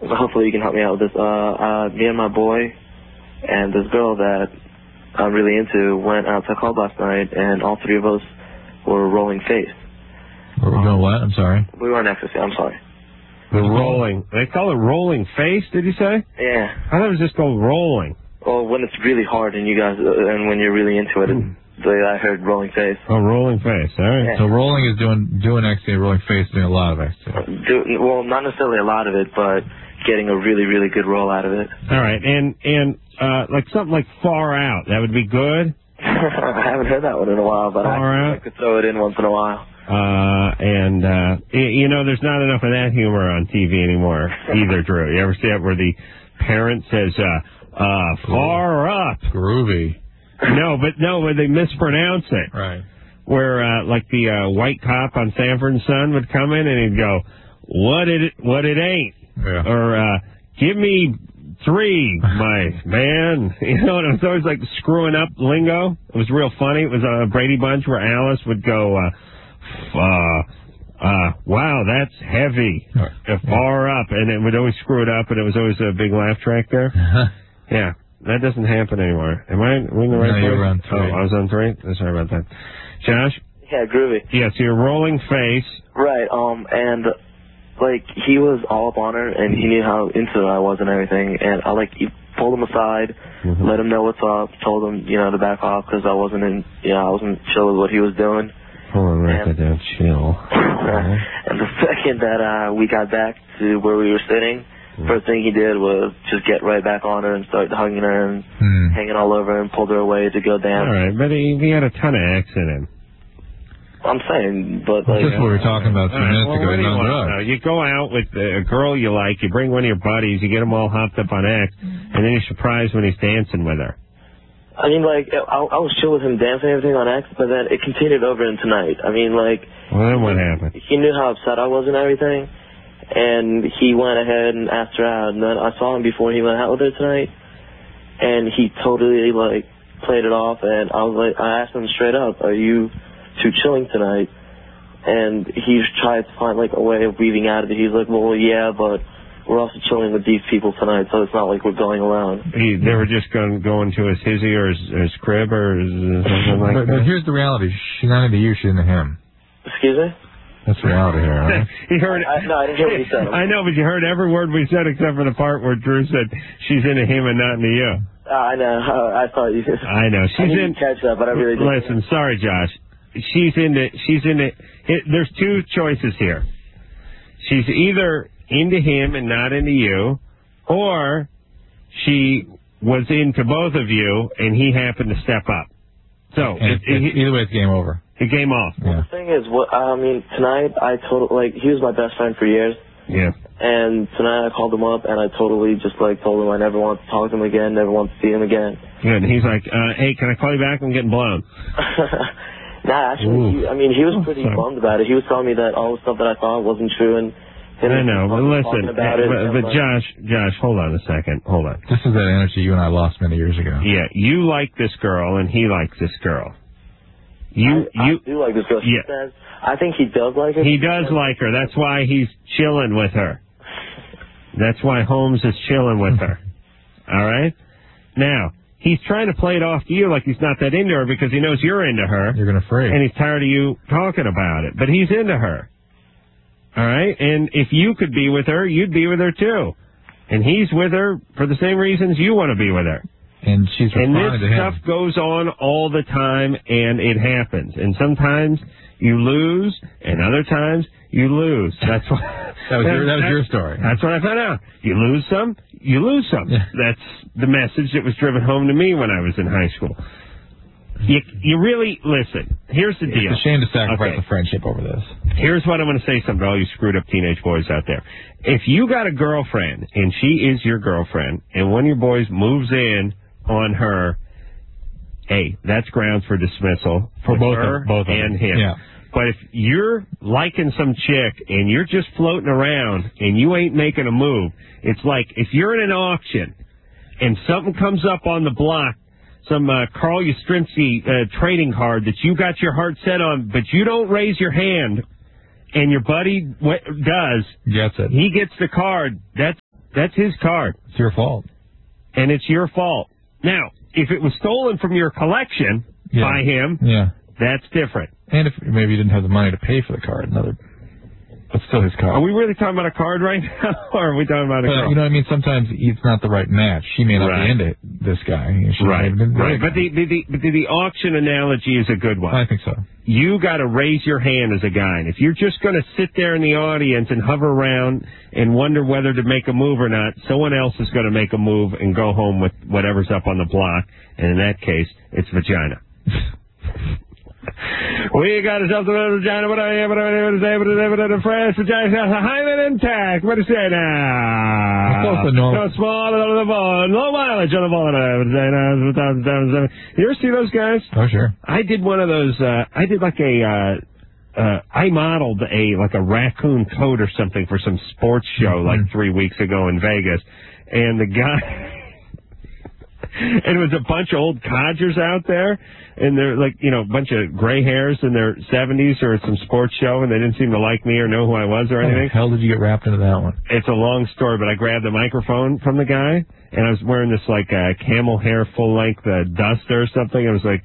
hopefully you can help me out with this. Me and my boy and this girl that I'm really into went out to a club last night, and all three of us were rolling face. We're doing what? I'm sorry. We were on ecstasy. I'm sorry. The rolling. They call it rolling face, did you say? Yeah. I thought it was just called rolling. Well, when it's really hard and you guys, and when you're really into it, I heard rolling face. Oh, rolling face. All right. Yeah. So rolling is doing ecstasy, rolling face doing a lot of ecstasy. Well, not necessarily a lot of it, but getting a really, really good roll out of it. All right. And like something like Far Out, that would be good? I haven't heard that one in a while, but I could throw it in once in a while. You know, there's not enough of that humor on TV anymore either, Drew. You ever see that where the parent says, far up? Groovy. No, but they mispronounce it. Right. Where, like the white cop on Sanford and Son would come in and he'd go, what it ain't? Yeah. Or, give me 3, my man. You know, and it was always like screwing up lingo. It was real funny. It was a Brady Bunch where Alice would go, wow, that's heavy. Far up. And it would always screw it up, and it was always a big laugh track there. Yeah, that doesnn't happen anymore. Am I in the right place? No, you were on 3. Oh, I was on 3? Sorry about that. Josh? Yeah, groovy. Yeah, so you're rolling face. Right, and like, he was all up on her, and he knew how into it I was and everything, and I pulled him aside, let him know what's up, told him, to back off, because I wasn't chill with what he was doing. Hold on, write that down, chill. And the second that we got back to where we were sitting, first thing he did was just get right back on her and start hugging her and hanging all over her and pulled her away to go dance. All right, but he had a ton of X in him. I'm saying, but like... That's what we were talking about 2 minutes ago. You go out with a girl you like, you bring one of your buddies, you get them all hopped up on X, and then you're surprised when he's dancing with her. I mean, like, I was chill with him dancing and everything on X, but then it continued over into tonight. I mean, like... Well, then what happened? He knew how upset I was and everything, and he went ahead and asked her out, and then I saw him before he went out with her tonight, and he totally, like, played it off, and I asked him straight up, are you too chilling tonight? And he tried to find, like, a way of weaving out of it. He's like, well, yeah, but we're also chilling with these people tonight, so it's not like we're going around. They were just going to his hizzy or his crib or something like that? But here's the reality. She's not into you, she's into him. Excuse me? That's the reality here, huh? He heard it. No, I didn't hear what he said. I know, but you heard every word we said except for the part where Drew said she's into him and not into you. I know. I thought you... I know. I didn't catch that, but I really didn't. Listen, sorry, Josh. She's into there's 2 choices here. She's either into him and not into you, or she was into both of you and he happened to step up. So either way, it's game over. The game off. Well, the thing is, tonight he was my best friend for years. Yeah. And tonight I called him up and I totally just told him I never want to talk to him again, never want to see him again. Good. And he's like, hey, can I call you back? I'm getting blown. Nah, actually, he was pretty bummed about it. He was telling me that all the stuff that I thought wasn't true, and I know, but listen, but Josh, hold on a second, hold on. This is that energy you and I lost many years ago. Yeah, you like this girl, and he likes this girl. I do like this girl. She says, I think he does like her. He does like her. That's why he's chilling with her. That's why Holmes is chilling with her. All right? Now, he's trying to play it off to you like he's not that into her because he knows you're into her. You're going to freak. And he's tired of you talking about it. But he's into her. All right? And if you could be with her, you'd be with her too. And he's with her for the same reasons you want to be with her. And she's responding to him. And this stuff goes on all the time, and it happens. And sometimes you lose, and other times you lose. That's what that was your story. That's what I found out. You lose some, you lose some. Yeah. That's the message that was driven home to me when I was in high school. You really, listen, here's the deal. It's a shame to sacrifice a friendship over this. Here's what I'm going to say something to all you screwed up teenage boys out there. If you got a girlfriend, and she is your girlfriend, and one of your boys moves in on her, hey, that's grounds for dismissal for both of and him. Yeah. But if you're liking some chick and you're just floating around and you ain't making a move, it's like if you're in an auction and something comes up on the block, some Carl Yastrzemski trading card that you got your heart set on, but you don't raise your hand, and your buddy does. Gets it. He gets the card. That's That's his card. It's your fault. And it's your fault. Now, if it was stolen from your collection by him, that's different. And if maybe you didn't have the money to pay for the card, but still his card. Are we really talking about a card right now, or are we talking about a card? You know what I mean? Sometimes it's not the right match. She may not be into this guy. Right. But the auction analogy is a good one. I think so. You got to raise your hand as a guy. And if you're just going to sit there in the audience and hover around and wonder whether to make a move or not, someone else is going to make a move and go home with whatever's up on the block. And in that case, it's vagina. We got ourselves a little vagina, but I am able to say, but the fresh vagina, hymen intact. What do you say now? No small, low mileage on the ball. You ever see those guys? Oh, sure. I did one of those, I did like I modeled a raccoon coat or something for some sports show like 3 weeks ago in Vegas. And the guy... And it was a bunch of old codgers out there, and they're like, a bunch of gray hairs in their 70s or at some sports show, and they didn't seem to like me or know who I was or anything. How the hell did you get wrapped into that one? It's a long story, but I grabbed the microphone from the guy, and I was wearing this camel hair full-length duster or something. It was like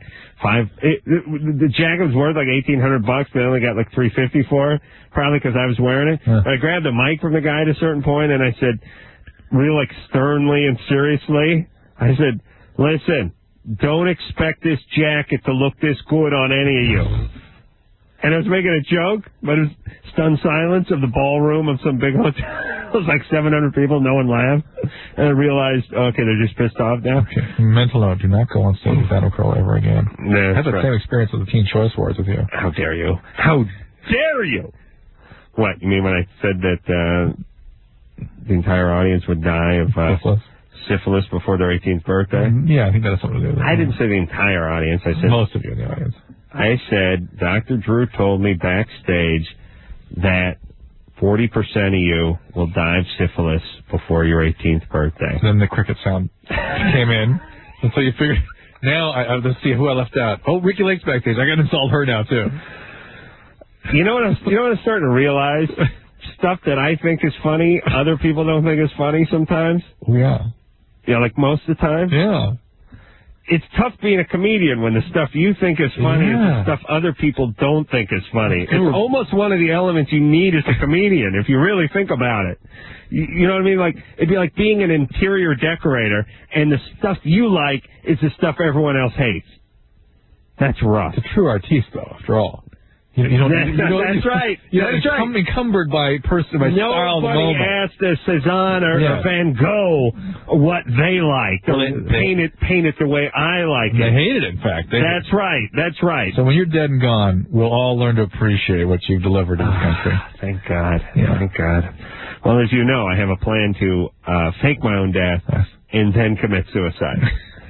the jacket was worth like $1,800, but I only got like $350 for it, probably because I was wearing it. But I grabbed the mic from the guy at a certain point, and I said, real sternly and seriously, I said, listen, don't expect this jacket to look this good on any of you. And I was making a joke, but it was stunned silence of the ballroom of some big hotel. It was like 700 people, no one laughed. And I realized, okay, they're just pissed off now. Okay. Mental note, do not go on stage with Adam Carolla ever again. No, I had the same experience with the Teen Choice Awards with you. How dare you? How dare you? What, you mean when I said that the entire audience would die of... syphilis before their 18th birthday? Yeah, I think that has something to do with it. I didn't say the entire audience. I said most of you in the audience. I said Dr. Drew told me backstage that 40% of you will die of syphilis before your 18th birthday. Then the cricket sound came in, and so you figured, now let's see who I left out. Oh, Ricky Lake's backstage. I got to insult her now, too. You know what I'm starting to realize? Stuff that I think is funny, other people don't think is funny sometimes. Yeah. Yeah, like most of the time? Yeah. It's tough being a comedian when the stuff you think is funny is the stuff other people don't think is funny. It's almost one of the elements you need as a comedian, if you really think about it. You know what I mean? Like, it'd be like being an interior decorator, and the stuff you like is the stuff everyone else hates. That's rough. It's a true artiste, though, after all. You don't, that's right. That's right. Encumbered by style of the moment. Nobody asked Cezanne or Van Gogh what they liked. Or paint it the way I like it. They hate it, in fact. That's right. That's right. So when you're dead and gone, we'll all learn to appreciate what you've delivered to this country. Thank God. Yeah. Thank God. Well, as you know, I have a plan to fake my own death and then commit suicide.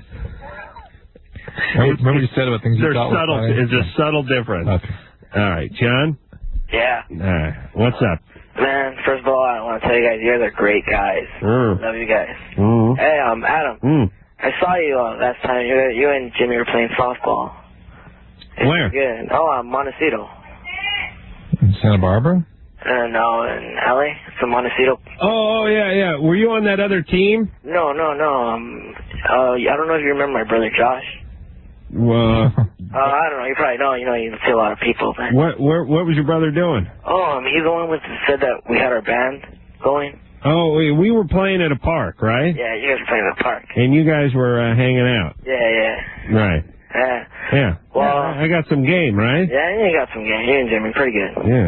Remember what you said about things you thought were funny? There's a subtle difference. Okay. All right, John? Yeah. What's up? Man, first of all, I want to tell you guys, you guys are great guys. Love you guys. Hey, Adam. I saw you last time. You and Jimmy were playing softball. Where? Good. Oh, Montecito. In Santa Barbara? No, in L.A. It's in Montecito. Oh, yeah. Were you on that other team? No. I don't know if you remember my brother Josh. Well, I don't know. You probably know. You see a lot of people. But... What was your brother doing? Oh, he's the one that said that we had our band going. Oh, we were playing at a park, right? Yeah, you guys were playing at a park. And you guys were hanging out. Yeah. Right. Yeah. Well, I got some game, right? Yeah, you got some game. You and Jimmy, pretty good. Yeah.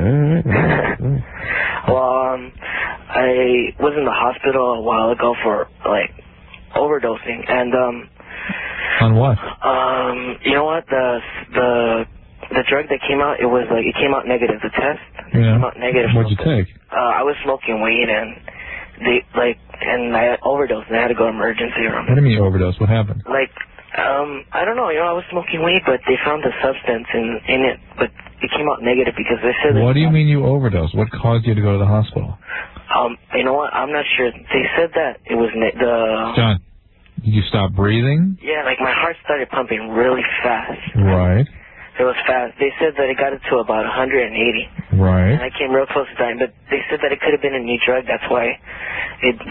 Well, I was in the hospital a while ago for overdosing, and on what? You know what? The drug that came out, it came out negative. The test came out negative. What'd you take? I was smoking weed, and and I overdosed, and I had to go to emergency room. What do you mean you overdosed? What happened? I don't know. I was smoking weed, but they found the substance in it, but it came out negative because they said. What do you mean you overdosed? What caused you to go to the hospital? You know what? I'm not sure. They said that it was John, did you stop breathing? Yeah, my heart started pumping really fast. Right. It was fast. They said that it got it to about 180. Right. And I came real close to dying, but they said that it could have been a new drug. That's why